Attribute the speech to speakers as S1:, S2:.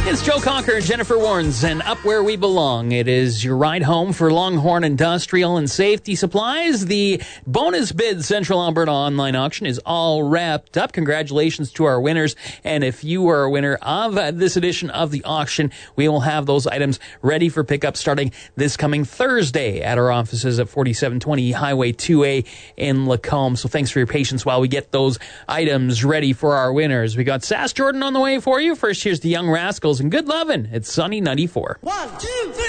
S1: It's Joe Cocker and Jennifer Warnes, and Up Where We Belong. It is your ride home for Longhorn Industrial and Safety Supplies. The bonus bid Central Alberta online auction is all wrapped up. Congratulations to our winners. And if you are a winner of this edition of the auction, we will have those items ready for pickup starting this coming Thursday at our offices at 4720 Highway 2A in Lacombe. So thanks for your patience while we get those items ready for our winners. We got Sass Jordan on the way for you. First, here's the Young Rascals and Good Lovin'. It's Sunny 94.
S2: 1, 2, 3.